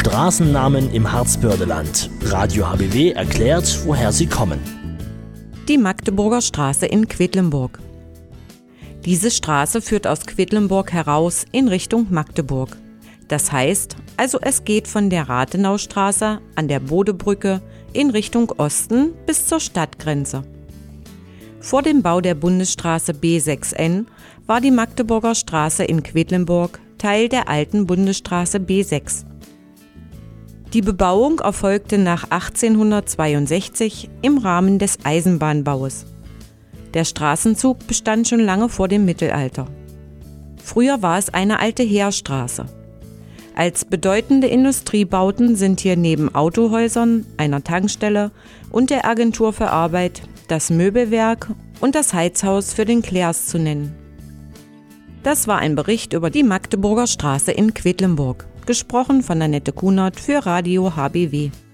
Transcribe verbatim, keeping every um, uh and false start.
Straßennamen im Harzbördeland. Radio H B W erklärt, woher sie kommen. Die Magdeburger Straße in Quedlinburg. Diese Straße führt aus Quedlinburg heraus in Richtung Magdeburg. Das heißt, also es geht von der Rathenaustraße an der Bodebrücke in Richtung Osten bis zur Stadtgrenze. Vor dem Bau der Bundesstraße B sechs N war die Magdeburger Straße in Quedlinburg Teil der alten Bundesstraße B sechs. Die Bebauung erfolgte nach achtzehnhundertzweiundsechzig im Rahmen des Eisenbahnbaus. Der Straßenzug bestand schon lange vor dem Mittelalter. Früher war es eine alte Heerstraße. Als bedeutende Industriebauten sind hier neben Autohäusern, einer Tankstelle und der Agentur für Arbeit das Möbelwerk und das Heizhaus für den Clers zu nennen. Das war ein Bericht über die Magdeburger Straße in Quedlinburg, gesprochen von Annette Kunert für Radio H B W.